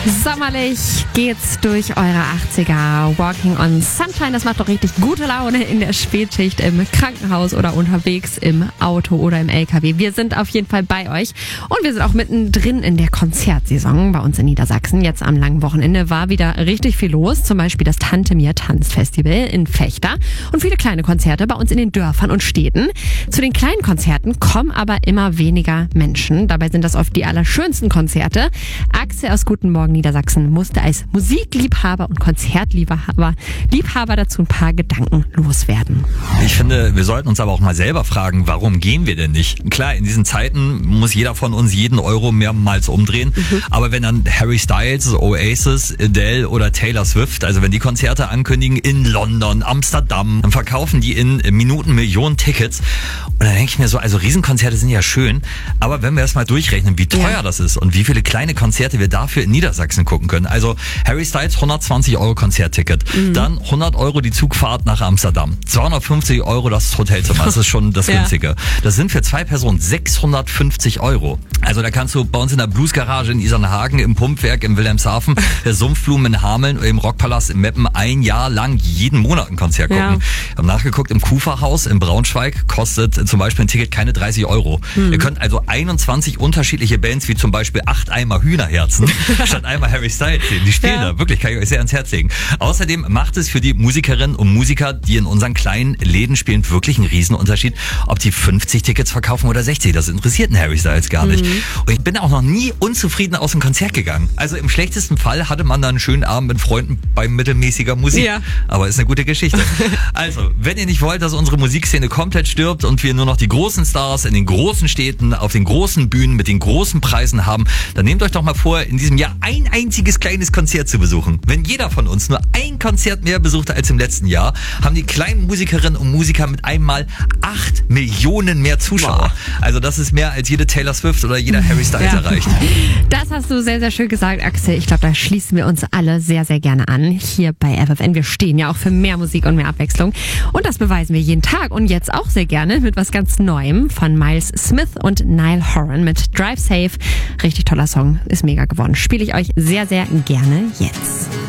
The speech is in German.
Sommerlich geht's durch eure 80er. Walking on Sunshine, das macht doch richtig gute Laune in der Spätschicht im Krankenhaus oder unterwegs im Auto oder im LKW. Wir sind auf jeden Fall bei euch und wir sind auch mittendrin in der Konzertsaison bei uns in Niedersachsen. Jetzt am langen Wochenende war wieder richtig viel los, zum Beispiel das Tante Mir Tanzfestival in Vechta und viele kleine Konzerte bei uns in den Dörfern und Städten. Zu den kleinen Konzerten kommen aber immer weniger Menschen. Dabei sind das oft die allerschönsten Konzerte. Axel aus Guten Morgen Niedersachsen musste als Musikliebhaber und Konzertliebhaber dazu ein paar Gedanken loswerden. Ich finde, wir sollten uns aber auch mal selber fragen, warum gehen wir denn nicht? Klar, in diesen Zeiten muss jeder von uns jeden Euro mehrmals umdrehen. Aber wenn dann Harry Styles, Oasis, Adele oder Taylor Swift, also wenn die Konzerte ankündigen in London, Amsterdam, dann verkaufen die in Minuten Millionen Tickets. Und dann denke ich mir so, also Riesenkonzerte sind ja schön, aber wenn wir das mal durchrechnen, wie teuer das ist und wie viele kleine Konzerte wir dafür in Niedersachsen gucken können. Also Harry Styles 120 € Konzertticket, dann 100 € die Zugfahrt nach Amsterdam, 250 € das Hotelzimmer, das ist schon das Günstige. Das sind für 2 Personen 650 €. Also da kannst du bei uns in der Bluesgarage in Isernhagen, im Pumpwerk in Wilhelmshaven, der Sumpfblumen in Hameln oder im Rockpalast in Meppen ein Jahr lang jeden Monat ein Konzert gucken. Ich habe nachgeguckt, im Kuferhaus in Braunschweig kostet zum Beispiel ein Ticket keine 30 €. Ihr könnt also 21 unterschiedliche Bands wie zum Beispiel 8 Eimer Hühnerherzen statt einmal Harry Styles sehen. Die spielen da, wirklich, kann ich euch sehr ans Herz legen. Außerdem macht es für die Musikerinnen und Musiker, die in unseren kleinen Läden spielen, wirklich einen Riesenunterschied, ob die 50 Tickets verkaufen oder 60. Das interessiert einen Harry Styles gar nicht. Und ich bin auch noch nie unzufrieden aus dem Konzert gegangen. Also im schlechtesten Fall hatte man dann einen schönen Abend mit Freunden bei mittelmäßiger Musik. Ja. Aber ist eine gute Geschichte. Also, wenn ihr nicht wollt, dass unsere Musikszene komplett stirbt und wir nur noch die großen Stars in den großen Städten, auf den großen Bühnen mit den großen Preisen haben, dann nehmt euch doch mal vor, in diesem Jahr ein einziges kleines Konzert zu besuchen. Wenn jeder von uns nur ein Konzert mehr besuchte als im letzten Jahr, haben die kleinen Musikerinnen und Musiker mit einmal 8 Millionen mehr Zuschauer. Also das ist mehr als jede Taylor Swift oder jeder Harry Styles erreicht. Das hast du sehr, sehr schön gesagt, Axel. Ich glaube, da schließen wir uns alle sehr, sehr gerne an. Hier bei FFN. Wir stehen ja auch für mehr Musik und mehr Abwechslung. Und das beweisen wir jeden Tag. Und jetzt auch sehr gerne mit was ganz Neuem von Miles Smith und Niall Horan mit Drive Safe. Richtig toller Song. Ist mega geworden. Spiele ich euch sehr, sehr gerne jetzt.